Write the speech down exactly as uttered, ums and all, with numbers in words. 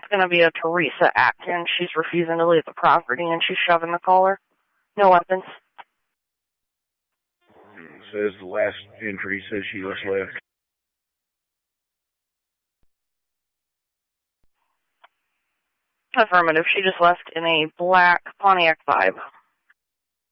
going to be a Teresa Atkins. She's refusing to leave the property, and she's shoving the caller. No weapons. It says the last entry says she just left. Affirmative. She just left in a black Pontiac Vibe.